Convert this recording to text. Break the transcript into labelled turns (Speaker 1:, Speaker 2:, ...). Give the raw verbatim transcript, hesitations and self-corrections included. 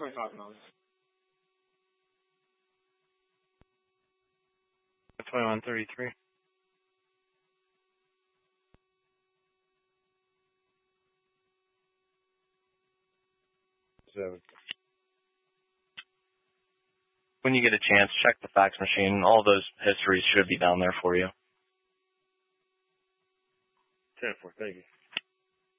Speaker 1: twenty-five dollars.
Speaker 2: twenty-one thirty-three.
Speaker 1: Seven.
Speaker 2: When you get a chance, check the fax machine. All those histories should be down there for you.
Speaker 1: ten four, thank you.